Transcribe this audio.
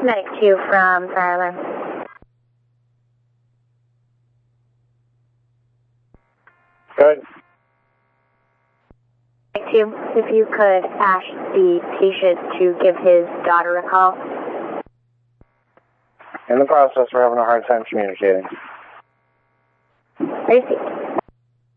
Medic 2 from Fire Alarm. Good. Medic 2, if you could ask the patient to give his daughter a call. In the process, we're having a hard time communicating. Are you